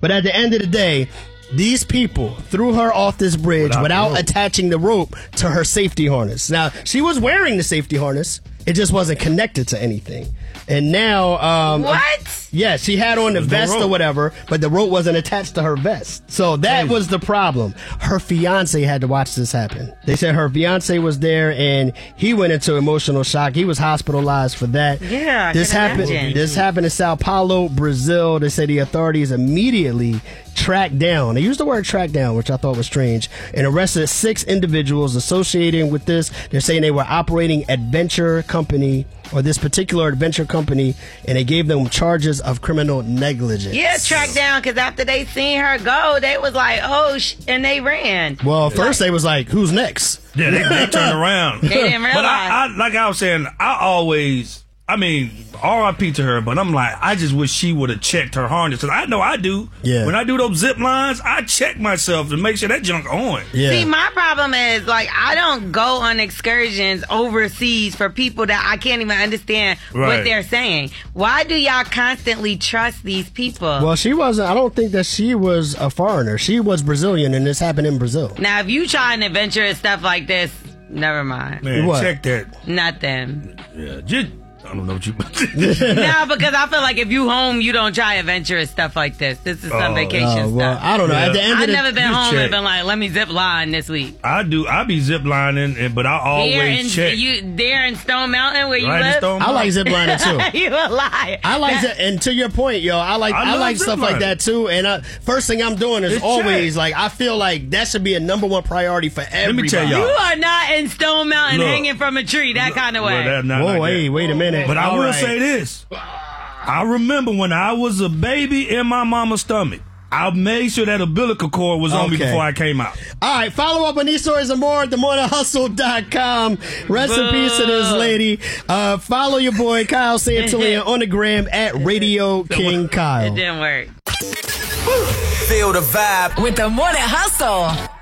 But at the end of the day, these people threw her off this bridge without attaching the rope to her safety harness. Now, she was wearing the safety harness. It just wasn't connected to anything. And now... what? Yeah, she had on the vest or whatever, but the rope wasn't attached to her vest. So that was the problem. Her fiance had to watch this happen. They said her fiance was there, and he went into emotional shock. He was hospitalized for that. Yeah, This happened in Sao Paulo, Brazil. They said the authorities immediately tracked down. They used the word track down, which I thought was strange, and arrested 6 individuals associating with this. They're saying they were operating adventure company, or this particular adventure company, and they gave them charges of criminal negligence. Yeah, tracked down, because after they seen her go, they was like, oh, and they ran. Well, first they was like, who's next? Yeah, they turned around. They didn't realize. But I like I was saying, I mean, R.I.P. to her, but I'm like, I just wish she would have checked her harness. Because I know I do. Yeah. When I do those zip lines, I check myself to make sure that junk on. Yeah. See, my problem is, like, I don't go on excursions overseas for people that I can't even understand what they're saying. Why do y'all constantly trust these people? Well, I don't think that she was a foreigner. She was Brazilian, and this happened in Brazil. Now, if you try an adventure and stuff like this, never mind. Man, What? check that. Nothing. Yeah, just, I don't know what you... No, because I feel like if you home, you don't try adventurous stuff like this. This is some vacation well, stuff. I don't know. At the end I've of the never been home check. and been like, let me zip line this week. I be zip lining, but I always check. There in Stone Mountain where you Right in live? Stone I like ziplining too. You a liar. I like that, and to your point, yo, I love like stuff like ziplining. that too. And first thing I'm doing is It's always check. like, I feel like that should be a number one priority for everybody. me tell y'all. You are not in Stone Mountain Look. hanging from a tree that kind of way. Well, that's not Whoa, like that. hey, wait a minute. But I All will right. say this. I remember when I was a baby in my mama's stomach, I made sure that umbilical cord was on me Okay. before I came out. All right, follow up on these stories and more at themorninghustle.com. Rest in peace to this lady. Follow your boy Kyle Santillan on the gram at Radio King Kyle. It didn't work. Feel the vibe with the Morning Hustle.